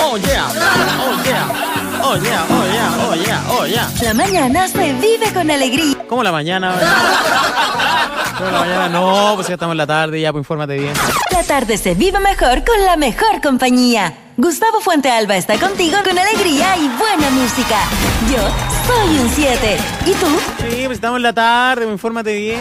Oh yeah, oh yeah, oh yeah, oh yeah, oh yeah, oh yeah. La mañana se vive con alegría. ¿Cómo la mañana? ¿Cómo la mañana? No, pues ya estamos en la tarde, ya, pues infórmate bien. La tarde se vive mejor con la mejor compañía. Gustavo Fuentealba está contigo con alegría y buena música. Yo soy un 7. ¿Y tú? Sí, pues estamos en la tarde, pues infórmate bien.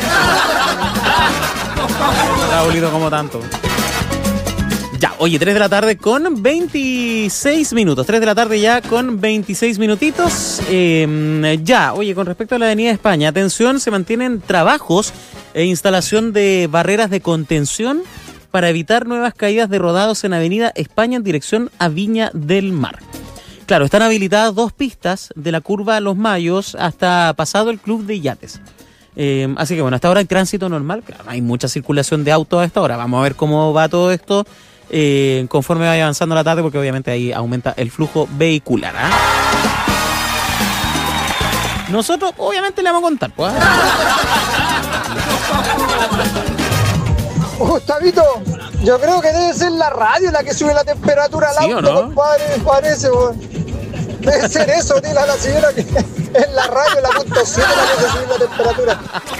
Raulito, como tanto. Ya, oye, 3 de la tarde con 26 minutos. 3 de la tarde ya con 26 minutitos. Ya, oye, con respecto a la Avenida España, atención, se mantienen trabajos e instalación de barreras de contención para evitar nuevas caídas de rodados en Avenida España en dirección a Viña del Mar. Claro, están habilitadas 2 pistas de la curva Los Mayos hasta pasado el Club de Yates. Así que bueno, hasta ahora hay tránsito normal. Claro, hay mucha circulación de autos a esta hora. Vamos a ver cómo va todo esto conforme vaya avanzando la tarde, porque obviamente ahí aumenta el flujo vehicular. Nosotros obviamente le vamos a contar, pues. Gustavito, yo creo que debe ser la radio la que sube la temperatura al ¿Sí auto, o no? compadre, me parece, weón. Debe ser eso, dile a la señora que es la radio, la punto 7 la que se sube la temperatura.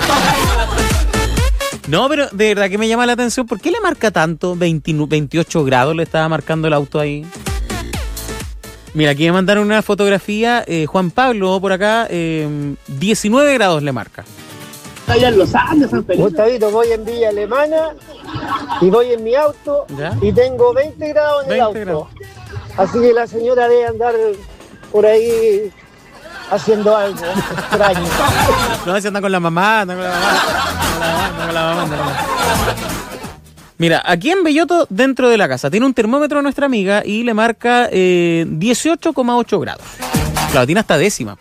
No, pero de verdad que me llama la atención. ¿Por qué le marca tanto? 28 grados le estaba marcando el auto ahí. Mira, aquí me mandaron una fotografía. Juan Pablo, por acá, 19 grados le marca. Allá en los Andes, San Felipe. Gustavito, voy en Villa Alemana y voy en mi auto ¿Ya? y tengo 20 grados en el 20 auto. grados. Así que la señora debe andar por ahí haciendo algo extraño. No, se anda con la mamá, anda con la mamá. Anda con la mamá. Mira, aquí en Belloto, dentro de la casa, tiene un termómetro nuestra amiga y le marca 18,8 grados. Claro, tiene hasta décima.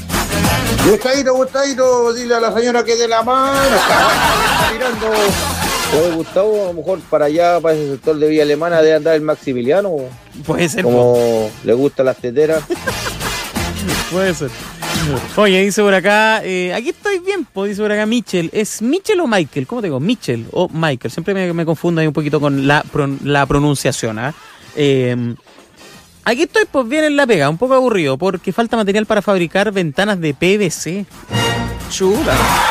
Gustavo, dile a la señora que de la mano, está mirando. Oye, Gustavo, a lo mejor para allá, para ese sector de Villa Alemana, debe andar el Maximiliano. Puede ser. Po. Como le gustan las teteras. Puede ser. Oye, dice por acá, aquí estoy bien, pues dice por acá Michel. ¿Es Michel o Michael? ¿Cómo te digo? Michel o Michael. Siempre me confundo ahí un poquito con la pronunciación. Aquí estoy pues bien en la pega, un poco aburrido, porque falta material para fabricar ventanas de PVC. Chuta.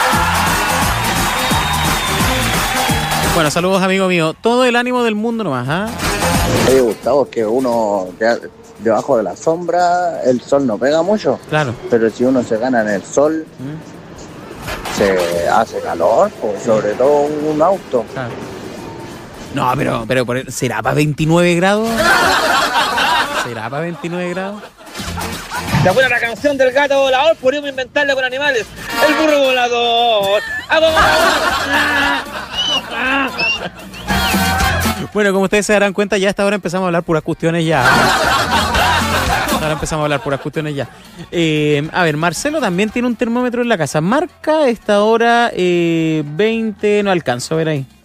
Bueno, saludos amigo mío. Todo el ánimo del mundo nomás, ¿ah? Oye, Gustavo, que uno debajo de la sombra, el sol no pega mucho. Claro. Pero si uno se gana en el sol, se hace calor, pues, sobre todo un auto. Claro. No, pero ¿será para 29 grados? ¿Será para 29 grados? ¿Te acuerdas la canción del gato volador? Podríamos inventarla con animales. El burro volador. Bueno, como ustedes se darán cuenta, ya a esta hora empezamos a hablar puras cuestiones ya. Ahora empezamos a hablar puras cuestiones ya. A ver, Marcelo también tiene un termómetro en la casa. Marca a esta hora 20, no alcanzo a ver ahí.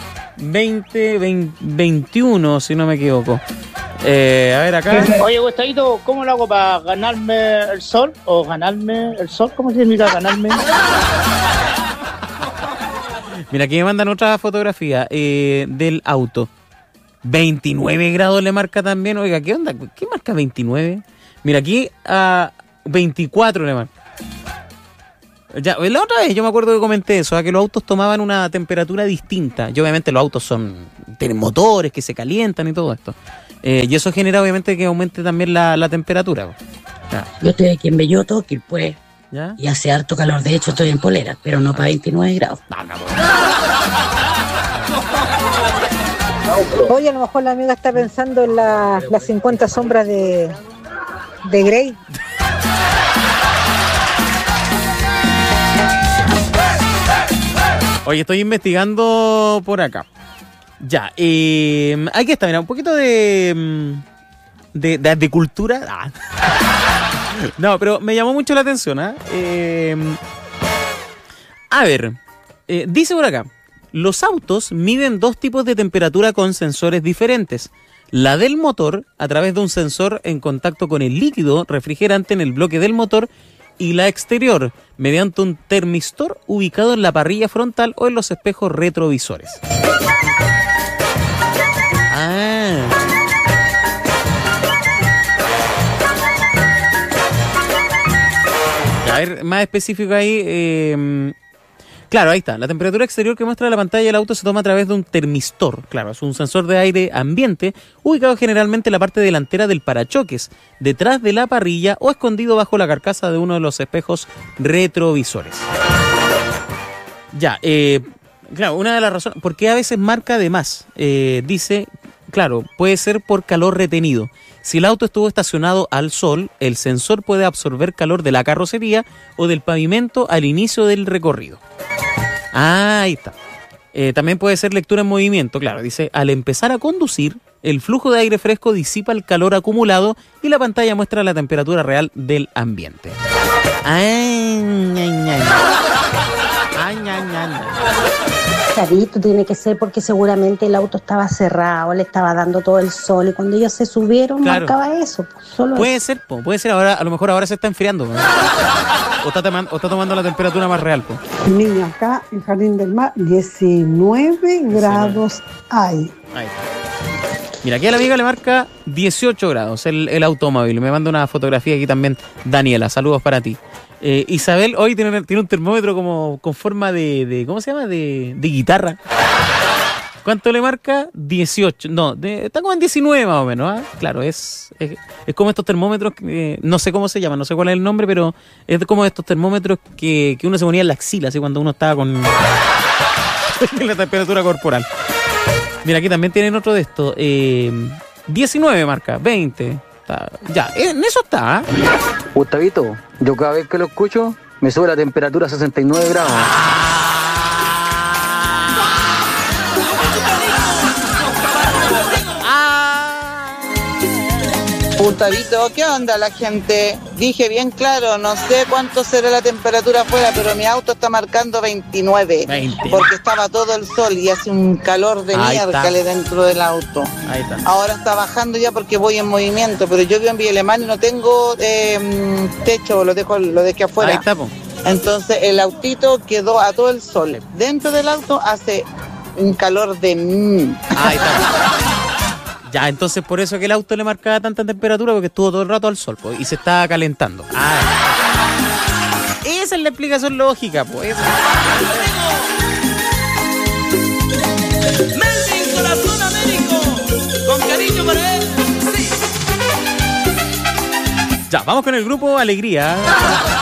21, si no me equivoco. A ver acá. Oye, Gustavito, ¿cómo lo hago para ganarme el sol? ¿O ganarme el sol? ¿Cómo significa ganarme? Mira, aquí me mandan otra fotografía del auto. 29 grados le marca también. Oiga, ¿qué onda? ¿Qué marca 29? Mira, aquí a 24 le marca. Ya, la otra vez yo me acuerdo que comenté eso, que los autos tomaban una temperatura distinta. Y obviamente los autos tienen motores que se calientan y todo esto. Y eso genera obviamente que aumente también la temperatura. Ya. Yo estoy aquí en Belloto, que pues, ¿Ya? y hace harto calor. De hecho, estoy en polera, pero no para 29 grados. Oye, a lo mejor la amiga está pensando en las 50 sombras de Grey. Oye, estoy investigando por acá. Ya, aquí está, mira, un poquito de cultura. Ah. No, pero me llamó mucho la atención, ¿ah? A ver, dice por acá, los autos miden 2 tipos de temperatura con sensores diferentes. La del motor, a través de un sensor en contacto con el líquido refrigerante en el bloque del motor, y la exterior, mediante un termistor ubicado en la parrilla frontal o en los espejos retrovisores. ver, más específico ahí. Claro, ahí está. La temperatura exterior que muestra la pantalla del auto se toma a través de un termistor. Claro, es un sensor de aire ambiente ubicado generalmente en la parte delantera del parachoques, detrás de la parrilla o escondido bajo la carcasa de uno de los espejos retrovisores. Ya, claro, una de las razones... ¿Por qué a veces marca de más? Dice, claro, puede ser por calor retenido. Si el auto estuvo estacionado al sol, el sensor puede absorber calor de la carrocería o del pavimento al inicio del recorrido. Ahí está. También puede ser lectura en movimiento, claro. Dice, al empezar a conducir, el flujo de aire fresco disipa el calor acumulado y la pantalla muestra la temperatura real del ambiente. Clarito, tiene que ser porque seguramente el auto estaba cerrado, le estaba dando todo el sol y cuando ellos se subieron marcaba eso. Solo puede eso. ser, puede ser. Ahora, a lo mejor ahora se está enfriando, ¿no? o está tomando la temperatura más real. Niña, acá en Jardín del Mar, 19 grados hay. Ahí está. Mira, aquí a la amiga le marca 18 grados el automóvil. Me manda una fotografía aquí también Daniela. Saludos para ti. Isabel hoy tiene un termómetro como con forma de ¿cómo se llama? De guitarra. ¿Cuánto le marca? 18. No, está como en 19 más o menos. ¿Ah? Claro, es como estos termómetros, no sé cómo se llaman, no sé cuál es el nombre, pero es como estos termómetros que uno se ponía en la axila, así cuando uno estaba con la temperatura corporal. Mira, aquí también tienen otro de estos. 19 marca, 20. Ya, en eso está. ¿Eh? Gustavito, yo cada vez que lo escucho me sube la temperatura a 69 grados. Gustavito, ¿qué onda la gente? Dije bien claro, no sé cuánto será la temperatura afuera, pero mi auto está marcando 29. 20. Porque estaba todo el sol y hace un calor de miércoles dentro del auto. Ahí está. Ahora está bajando ya porque voy en movimiento, pero yo vivo en Villa Alemana y no tengo techo, lo dejé afuera. Ahí está, po. Entonces el autito quedó a todo el sol. Dentro del auto hace un calor de... Ahí está. Ya, entonces por eso que el auto le marcaba tanta temperatura, porque estuvo todo el rato al sol, pues, y se estaba calentando. Esa es la explicación lógica, pues. Melvin Corazón Américo, con cariño para él. Sí. Ya, vamos con el grupo Alegría.